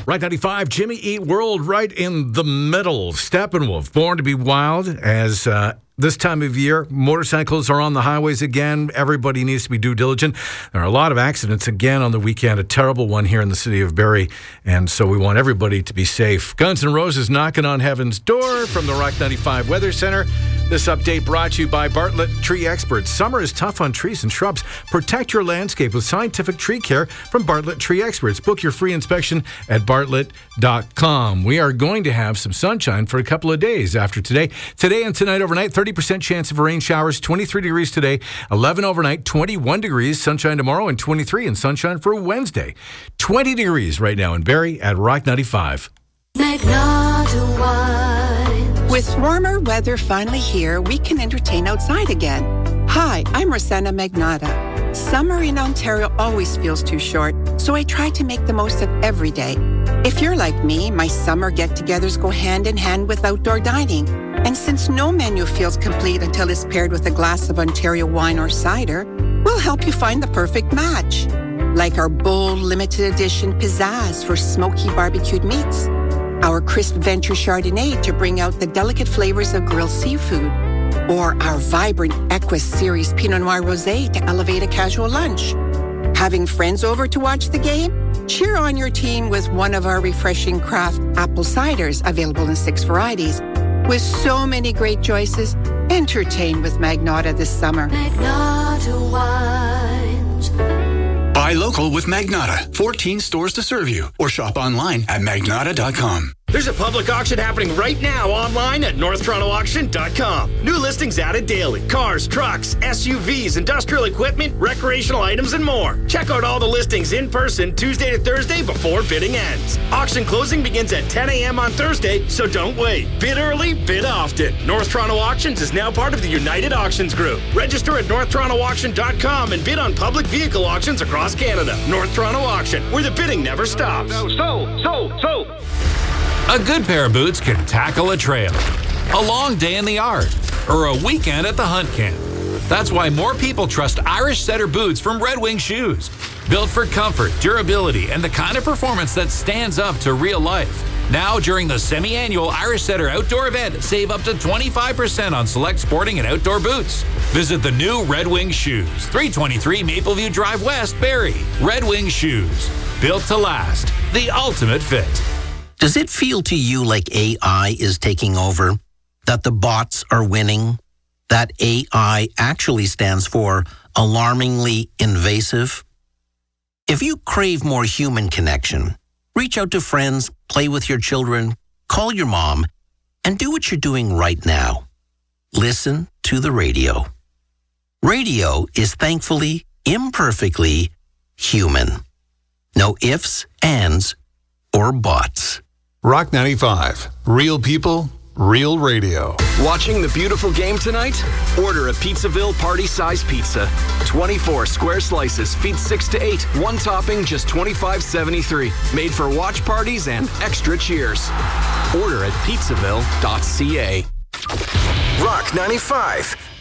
Right 95, Jimmy Eat World right in the middle. Steppenwolf, Born to be Wild, as this time of year, motorcycles are on the highways again. Everybody needs to be due diligent. There are a lot of accidents again on the weekend, a terrible one here in the city of Barrie, and so we want everybody to be safe. Guns N' Roses knocking on heaven's door from the Rock 95 Weather Center. This update brought to you by Bartlett Tree Experts. Summer is tough on trees and shrubs. Protect your landscape with scientific tree care from Bartlett Tree Experts. Book your free inspection at bartlett.com. We are going to have some sunshine for a couple of days after today. Today and tonight overnight, 30% chance of rain showers, 23 degrees today, 11 overnight, 21 degrees, sunshine tomorrow, and 23 and sunshine for Wednesday. 20 degrees right now in Barrie at Rock 95. Magnata Wines. With warmer weather finally here, we can entertain outside again. Hi, I'm Rosanna Magnata. Summer in Ontario always feels too short, so I try to make the most of every day. If you're like me, my summer get-togethers go hand in hand with outdoor dining. And since no menu feels complete until it's paired with a glass of Ontario wine or cider, we'll help you find the perfect match. Like our bold limited edition pizzazz for smoky barbecued meats, our crisp Venture Chardonnay to bring out the delicate flavors of grilled seafood, or our vibrant Equus Series Pinot Noir Rosé to elevate a casual lunch. Having friends over to watch the game? Cheer on your team with one of our refreshing craft apple ciders, available in 6 varieties. With so many great choices, entertain with Magnata this summer. Magnata Wines. Buy local with Magnata. 14 stores to serve you. Or shop online at magnata.com. There's a public auction happening right now online at NorthTorontoAuction.com. New listings added daily. Cars, trucks, SUVs, industrial equipment, recreational items, and more. Check out all the listings in person Tuesday to Thursday before bidding ends. Auction closing begins at 10 a.m. on Thursday, so don't wait. Bid early, bid often. North Toronto Auctions is now part of the United Auctions Group. Register at NorthTorontoAuction.com and bid on public vehicle auctions across Canada. North Toronto Auction, where the bidding never stops. So. A good pair of boots can tackle a trail, a long day in the yard, or a weekend at the hunt camp. That's why more people trust Irish Setter boots from Red Wing Shoes. Built for comfort, durability, and the kind of performance that stands up to real life. Now, during the semi-annual Irish Setter outdoor event, save up to 25% on select sporting and outdoor boots. Visit the new Red Wing Shoes, 323 Mapleview Drive West, Barrie. Red Wing Shoes, built to last, the ultimate fit. Does it feel to you like AI is taking over? That the bots are winning? That AI actually stands for alarmingly invasive? If you crave more human connection, reach out to friends, play with your children, call your mom, and do what you're doing right now. Listen to the radio. Radio is thankfully, imperfectly human. No ifs, ands, or buts. Rock 95. Real people, real radio. Watching the beautiful game tonight? Order a Pizzaville party-size pizza. 24 square slices, feeds 6 to 8. One topping, just $25.73. Made for watch parties and extra cheers. Order at pizzaville.ca. Rock 95.